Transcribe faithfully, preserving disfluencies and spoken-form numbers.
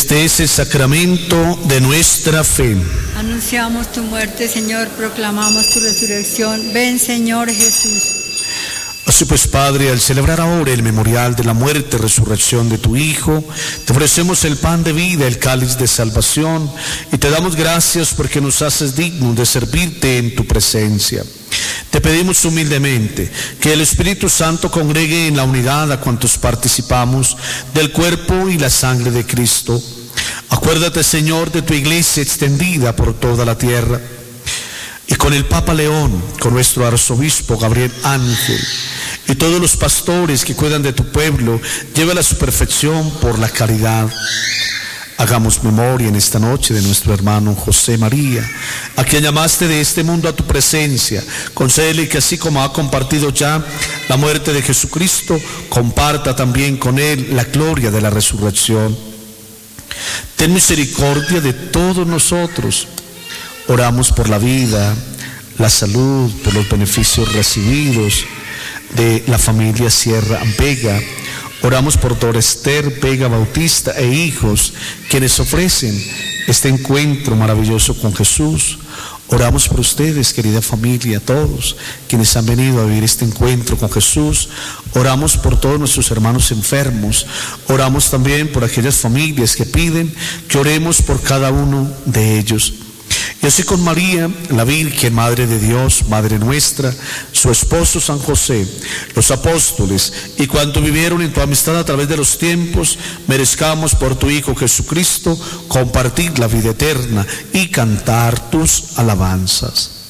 Este es el sacramento de nuestra fe. Anunciamos tu muerte, Señor, proclamamos tu resurrección. Ven, Señor Jesús. Así pues, Padre, al celebrar ahora el memorial de la muerte y resurrección de tu Hijo, te ofrecemos el pan de vida, el cáliz de salvación, y te damos gracias porque nos haces dignos de servirte en tu presencia. Te pedimos humildemente que el Espíritu Santo congregue en la unidad a cuantos participamos del cuerpo y la sangre de Cristo. Acuérdate, Señor, de tu iglesia extendida por toda la tierra, y con el Papa León, con nuestro arzobispo Gabriel Ángel, y todos los pastores que cuidan de tu pueblo, llévala a su perfección por la caridad. Hagamos memoria en esta noche de nuestro hermano José María, a quien llamaste de este mundo a tu presencia. Concédele que así como ha compartido ya la muerte de Jesucristo, comparta también con él la gloria de la resurrección. Ten misericordia de todos nosotros. Oramos por la vida, la salud, por los beneficios recibidos de la familia Sierra Vega. Oramos por Dora Esther Vega Bautista e hijos, quienes ofrecen este encuentro maravilloso con Jesús. Oramos por ustedes, querida familia, todos quienes han venido a vivir este encuentro con Jesús. Oramos por todos nuestros hermanos enfermos. Oramos también por aquellas familias que piden que oremos por cada uno de ellos. Y así con María, la Virgen, Madre de Dios, Madre nuestra, su esposo San José, los apóstoles y cuantos vivieron en tu amistad a través de los tiempos, merezcamos por tu Hijo Jesucristo compartir la vida eterna y cantar tus alabanzas.